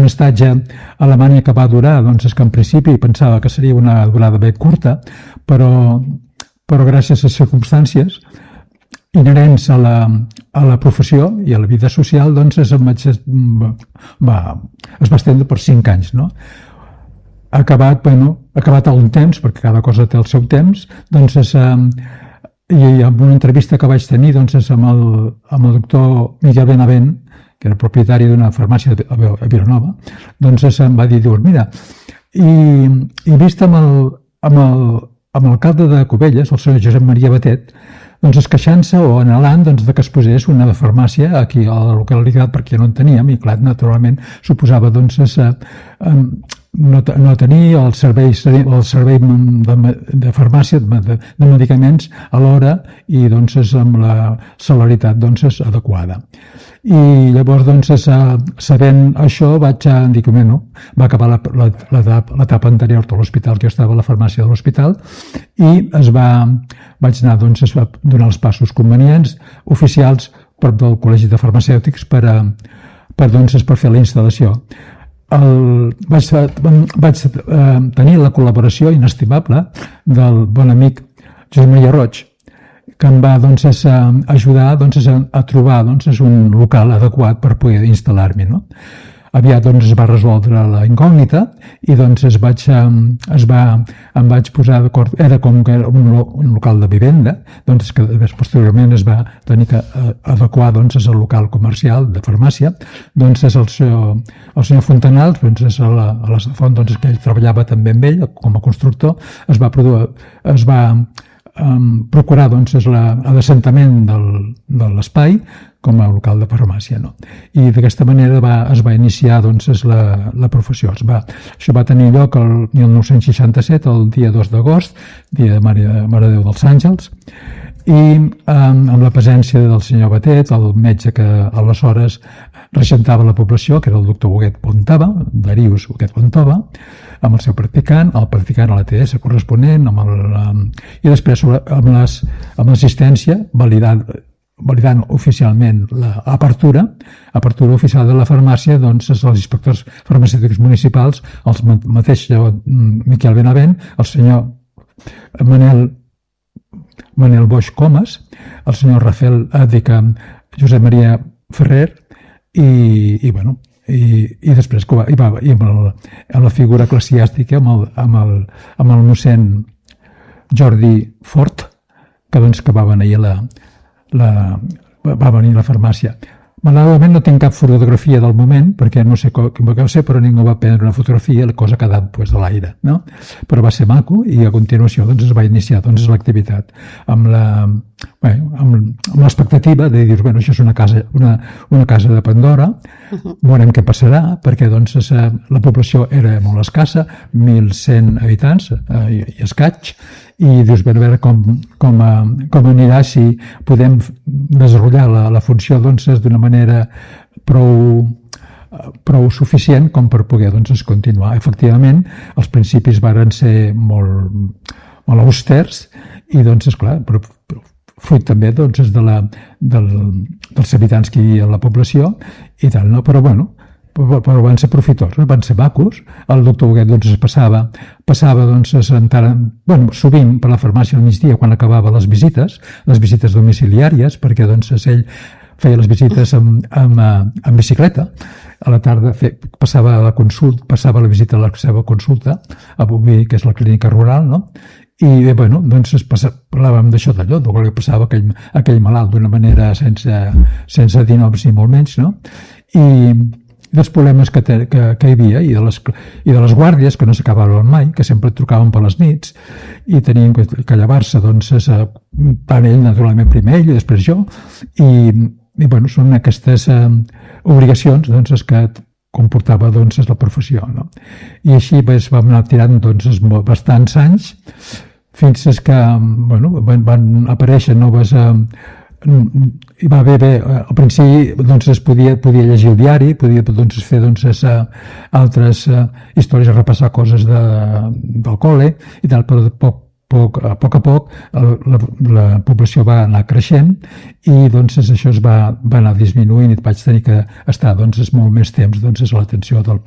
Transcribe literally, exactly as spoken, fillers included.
estatge a Alemanya que va durar, doncs és que en principi pensava que seria una durada ben curta, però, però gràcies a circumstàncies inherents a la, a la professió i a la vida social, doncs es, va, es va estendre per cinc anys, no? Ha acabat, bueno, ha acabat un temps, perquè cada cosa té el seu temps, doncs és, eh, i en una entrevista que vaig tenir doncs, és amb, el, amb el doctor Miguel Benavent, que era propietari d'una farmàcia a Vilanova, doncs es, em va dir, dius, mira, i, i vist amb el, amb el, amb l'alcalde de Cubelles, el senyor Josep Maria Batet, doncs es queixant-se o anhelant doncs, de que es posés una farmàcia aquí a la localitat perquè no en teníem i clar, naturalment, suposava doncs, es, eh, no, no tenir el servei, el servei de, de farmàcia, de, de medicaments a l'hora i doncs, és amb la celeritat doncs, és adequada. I llavors, doncs, és, sabent això, vaig a dir que bueno, va acabar l'etapa anterior de l'hospital, que jo estava a la farmàcia de l'hospital, i es va, vaig anar, doncs, es va donar els passos convenients, oficials, prop del Col·legi de Farmacèutics, per, a, per, doncs, per fer la instal·lació. El, vaig, vaig eh, tenir la col·laboració inestimable del bon amic Josep Maria Roig, que em va doncs, ajudar doncs, a trobar doncs, un local adequat per poder instal·lar-m'hi. No? Aviat doncs, es va resoldre la incògnita i doncs, es vaig, es va, em vaig posar d'acord, era com que era un, un local de vivenda, doncs, que posteriorment es va tenir que adequar doncs, al local comercial de farmàcia, doncs és el senyor, el senyor Fontanals, doncs, és a la, a la Font, doncs, que ell treballava també amb ell com a constructor, es va produir, es va Um, procurar doncs, l'assentament del, de l'espai com a local de farmàcia. No? I d'aquesta manera va, es va iniciar doncs, la, la professió. Es va, això va tenir lloc el mil nou-cents seixanta-set, el dia dos d'agost, dia de Mare, Mare de Déu dels Àngels, i um, amb la presència del senyor Batet, el metge que aleshores regentava la població, que era el doctor Huguet Pontava, Darius Huguet Pontova, amb el seu practicant, el practicant a l'A T S corresponent, amb el, i després amb l'assistència, validant, validant oficialment l'apertura, apertura oficial de la farmàcia, doncs els inspectors farmacèutics municipals, el mateix Miquel Benavent, el senyor Manel, Manel Boix Comas, el senyor Rafael Àdica, Josep Maria Ferrer, i, i bueno, i, i després i va, i amb, el, amb la figura eclesiàstica, amb el, amb el, amb el mossèn Jordi Fort, que, doncs, que va venir a la, la, va venir a la farmàcia. Malauradament no tinc cap fotografia del moment, perquè no sé com va ser, però ningú va prendre una fotografia, la cosa ha quedat pues, de l'aire. No? Però va ser maco i a continuació doncs, es va iniciar doncs, l'activitat amb la, bé, amb l'expectativa de dir, bueno, això és una casa, una, una casa de Pandora, veurem què passarà, perquè doncs, la població era molt escassa, mil cent habitants eh, i, i escaig, i dius, bé, a veure com, com, com anirà si podem desenvolupar la, la funció doncs, d'una manera prou, prou suficient com per poder doncs, continuar. Efectivament, els principis varen ser molt, molt austers i, doncs, esclar, però, però fruit també doncs, de la, del, dels habitants que hi havia a la població i tal, no? Però bueno, però van ser profitors, no? Van ser macos. El doctor Huguet doncs, es passava, passava doncs, a sentar, bueno, sovint per la farmàcia al migdia quan acabava les visites, les visites domiciliàries, perquè doncs, ell feia les visites amb, amb, amb bicicleta. A la tarda fe, passava la consulta, passava la visita a la seva consulta, a Boví, que és la clínica rural, no? I bé, bueno, doncs es passa, parlàvem d'això d'allò, del que passava aquell, aquell malalt d'una manera sense, sense dir noms ni molt menys, no? I dels problemes que, te, que, que hi havia i de, les, i de les guàrdies que no s'acabaven mai, que sempre trucaven per les nits i tenien que, que llevar-se doncs, tant ell naturalment primer ell i després jo i, i bueno, són aquestes eh, obligacions doncs, que comportava doncs, la professió, no? I així doncs, vam anar tirant doncs, bastants anys fins que bueno, van, van aparèixer noves eh, hi va haver, bé, al principi doncs, es podia, podia llegir el diari, podia doncs, fer doncs, altres uh, històries, repassar coses de, del col·le i tal, però poc, poc, a poc a poc la, la població va anar creixent i doncs, això es va, va anar disminuint i vaig tenir que estar doncs, molt més temps doncs, a l'atenció del